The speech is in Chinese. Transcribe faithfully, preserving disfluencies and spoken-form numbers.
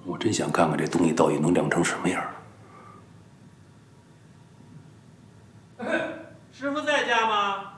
我真想看看这东西到底能亮成什么样。 师傅在家吗？